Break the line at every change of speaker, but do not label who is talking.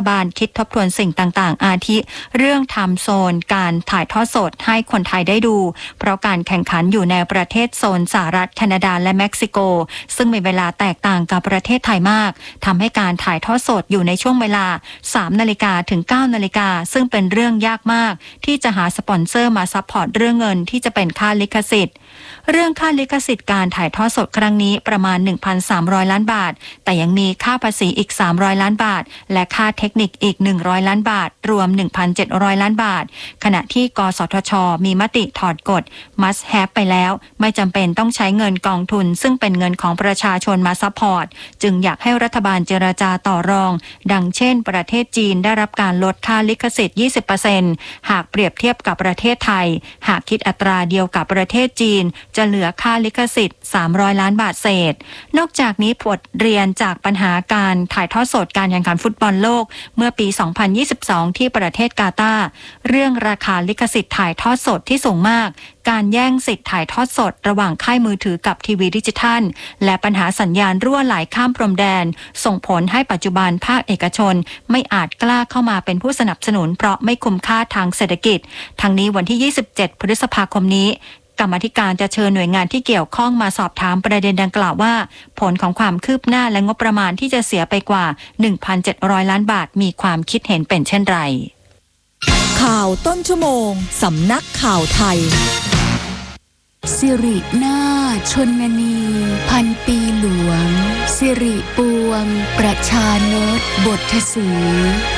บาลคิดทบทวนสิ่งต่างๆอาทิเรื่องไทม์โซนการถ่ายทอดสดให้คนไทยได้ดูเพราะการแข่งขันอยู่ในประเทศโซนสหรัฐแคนาดาและเม็กซิโกซึ่งมีเวลาแตกต่างกับประเทศไทยมากทำให้การถ่ายทอดสดอยู่ในช่วงเวลา 3 นาฬิกาถึง 9 นาฬิกาซึ่งเป็นเรื่องยากมากที่จะหาสปอนเซอร์มาซัพพอร์ตเรื่องเงินที่จะเป็นค่าลิขสิทธิ์เรื่องค่าลิขสิทธิ์การถ่ายทอดสดครั้งนี้ประมาณ 1,300 ล้านบาทแต่ยังมีค่าภาษีอีก300ล้านบาทและค่าเทคนิคอีก100ล้านบาทรวม 1,700 ล้านบาทขณะที่กสทช.มีมติถอดกฎ must have ไปแล้วไม่จำเป็นต้องใช้เงินกองทุนซึ่งเป็นเงินของประชาชนมาซัพพอร์ตจึงอยากให้รัฐบาลเจรจาต่อรองดังเช่นประเทศจีนได้รับการลดค่าลิขสิทธิ์ 20% หากเปรียบเทียบกับประเทศไทยหากคิดอัตราเดียวกับประเทศจีนจะเหลือค่าลิขสิทธิ์300ล้านบาทเศษนอกจากนี้บทเรียนจากปัญหาการถ่ายทอดสดการแข่งขันฟุตบอลโลกเมื่อปี 2022 ที่ประเทศกาตาร์เรื่องราคาลิขสิทธิ์ถ่ายทอดสดที่สูงมากการแย่งสิทธิ์ถ่ายทอดสดระหว่างค่ายมือถือกับทีวีดิจิทัลและปัญหาสัญญาณรั่วไหลข้ามพรมแดนส่งผลให้ปัจจุบันภาคเอกชนไม่อาจกล้าเข้ามาเป็นผู้สนับสนุนเพราะไม่คุ้มค่าทางเศรษฐกิจทั้งนี้วันที่ 27 พฤษภาคมนี้กรรมาธิการจะเชิญหน่วยงานที่เกี่ยวข้องมาสอบถามประเด็นดังกล่าวว่าผลของความคืบหน้าและงบประมาณที่จะเสียไปกว่า 1,700 ล้านบาทมีความคิดเห็นเป็นเช่นไร
ข่าวต้นชั่วโมงสำนักข่าวไทยสิรินาถชนนีพันปีหลวงสิริปวงประชานตบทศรี